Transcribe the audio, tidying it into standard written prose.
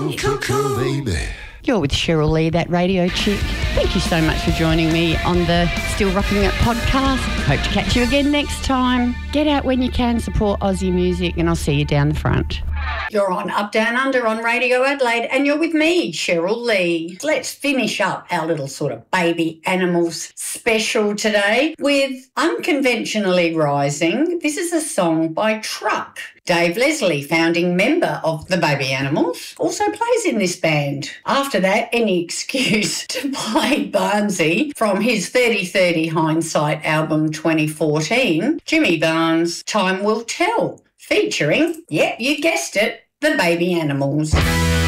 Cuckoo, baby. You're with Cheryl Lee, that radio chick. Thank you so much for joining me on the Still Rocking It podcast. Hope to catch you again next time. Get out when you can, support Aussie music, and I'll see you down the front. You're on Up Down Under on Radio Adelaide, and you're with me, Cheryl Lee. Let's finish up our little sort of baby animals special today with Unconventionally Rising. This is a song by Truck. Dave Leslie, founding member of the Baby Animals, also plays in this band. After that, any excuse to play Barnesy from his 30/30 Hindsight album 2014, Jimmy Barnes' Time Will Tell, featuring, yep, you guessed it, the Baby Animals.